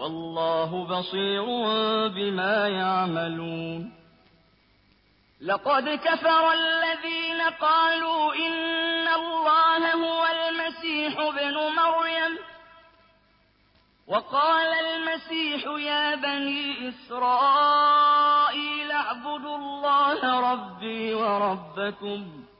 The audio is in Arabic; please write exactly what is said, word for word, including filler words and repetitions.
وَاللَّهُ بَصِيرٌ بِمَا يَعْمَلُونَ لقد كفر الذين قالوا إن الله هو المسيح ابن مريم وقال المسيح يا بني إسرائيل اعبدوا الله ربي وربكم